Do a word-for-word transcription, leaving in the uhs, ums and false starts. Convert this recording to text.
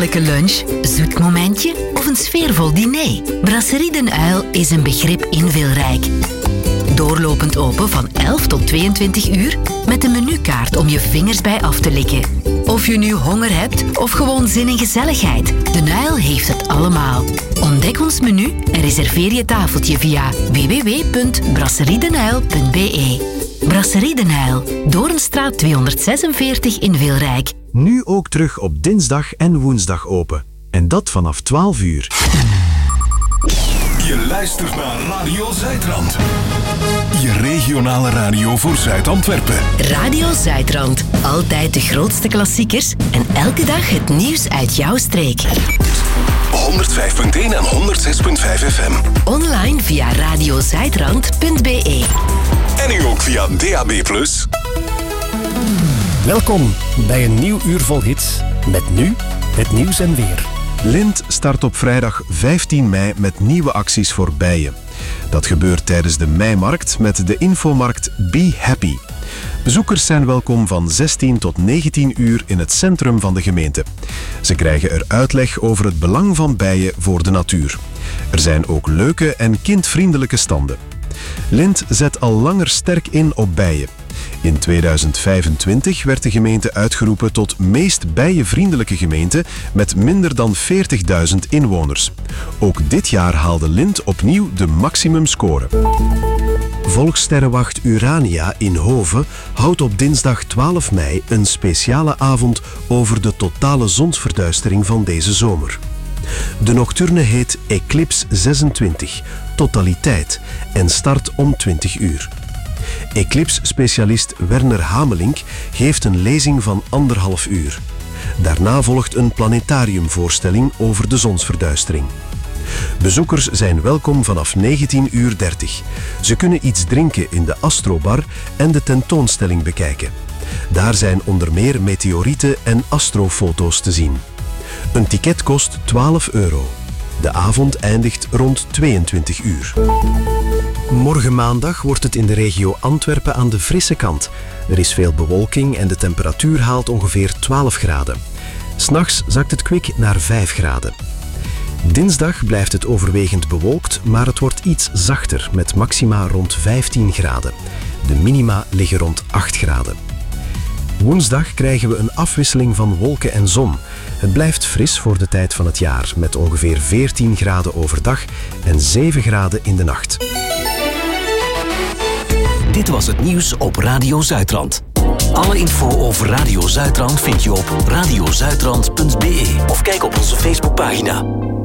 heerlijke lunch, zoet momentje of een sfeervol diner? Brasserie Den Uil is een begrip in Wilrijk. Doorlopend open van elf tot tweeëntwintig uur met een menukaart om je vingers bij af te likken. Of je nu honger hebt of gewoon zin in gezelligheid, Den Uil heeft het allemaal. Ontdek ons menu en reserveer je tafeltje via w w w punt brasseriedenuil punt b e. Brasserie Den Uil, Doornstraat tweehonderdzesenveertig in Wilrijk. Nu ook terug op dinsdag en woensdag open. En dat vanaf twaalf uur. Je luistert naar Radio Zuidrand. Je regionale radio voor Zuid-Antwerpen. Radio Zuidrand. Altijd de grootste klassiekers en elke dag het nieuws uit jouw streek. honderdvijf punt één en honderdzes punt vijf F M. Online via radiozuidrand punt b e. En nu ook via D A B plus. Welkom bij een nieuw uur vol hits. Met nu het nieuws en weer. Lindt start op vrijdag vijftien mei met nieuwe acties voor bijen. Dat gebeurt tijdens de Meimarkt met de infomarkt Be Happy. Bezoekers zijn welkom van zestien tot negentien uur in het centrum van de gemeente. Ze krijgen er uitleg over het belang van bijen voor de natuur. Er zijn ook leuke en kindvriendelijke standen. Lindt zet al langer sterk in op bijen. In tweeduizend vijfentwintig werd de gemeente uitgeroepen tot meest bijenvriendelijke gemeente met minder dan veertigduizend inwoners. Ook dit jaar haalde Lindt opnieuw de maximumscore. Volkssterrenwacht Urania in Hoven houdt op dinsdag twaalf mei een speciale avond over de totale zonsverduistering van deze zomer. De nocturne heet Eclipse zesentwintig, Totaliteit, en start om twintig uur. Eclipse-specialist Werner Hamelink geeft een lezing van anderhalf uur. Daarna volgt een planetariumvoorstelling over de zonsverduistering. Bezoekers zijn welkom vanaf negentien uur dertig. Ze kunnen iets drinken in de Astrobar en de tentoonstelling bekijken. Daar zijn onder meer meteorieten en astrofoto's te zien. Een ticket kost twaalf euro. De avond eindigt rond tweeëntwintig uur. Morgen maandag wordt het in de regio Antwerpen aan de frisse kant. Er is veel bewolking en de temperatuur haalt ongeveer twaalf graden. 'S Nachts zakt het kwik naar vijf graden. Dinsdag blijft het overwegend bewolkt, maar het wordt iets zachter met maxima rond vijftien graden. De minima liggen rond acht graden. Woensdag krijgen we een afwisseling van wolken en zon. Het blijft fris voor de tijd van het jaar, met ongeveer veertien graden overdag en zeven graden in de nacht. Dit was het nieuws op Radio Zuidrand. Alle info over Radio Zuidrand vind je op radiozuidrand punt b e of kijk op onze Facebookpagina.